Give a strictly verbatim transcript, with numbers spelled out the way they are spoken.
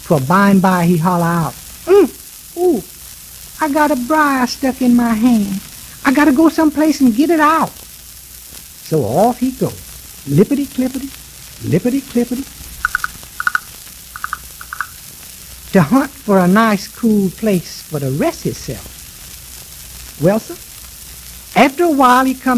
For by and by he holler out, mm, ooh, I got a briar stuck in my hand. I got to go someplace and get it out. So off he goes, lippity-clippity, lippity-clippity, to hunt for a nice cool place for to rest himself. Well, sir, after a while he comes